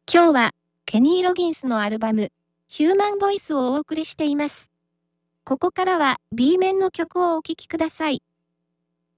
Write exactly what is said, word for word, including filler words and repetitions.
今日は、ケニー・ロギンスのアルバム、ヒューマンボイスをお送りしています。ここからは B 面の曲をお聴きください。